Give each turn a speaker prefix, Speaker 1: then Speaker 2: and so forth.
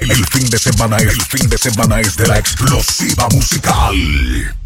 Speaker 1: El fin de semana es de la explosiva musical.